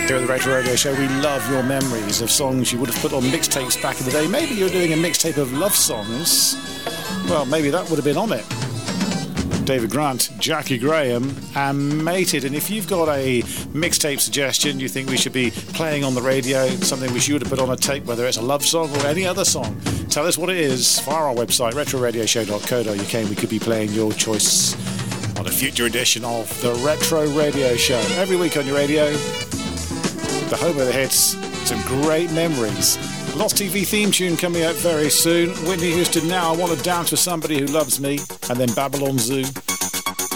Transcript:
Here at the Retro Radio Show, we love your memories of songs you would have put on mixtapes back in the day. Maybe you're doing a mixtape of love songs. Well, maybe that would have been on it. David Grant, Jackie Graham, and Mated. And if you've got a mixtape suggestion you think we should be playing on the radio, something which you would have put on a tape, whether it's a love song or any other song, tell us what it is via our website, retroradioshow.co.uk, and we could be playing your choice on a future edition of the Retro Radio Show. Every week on your radio, the home of the hits, some great memories. Lost TV theme tune coming out very soon. Whitney Houston, Now I Want to Dance with Somebody Who Loves Me, and then Babylon Zoo.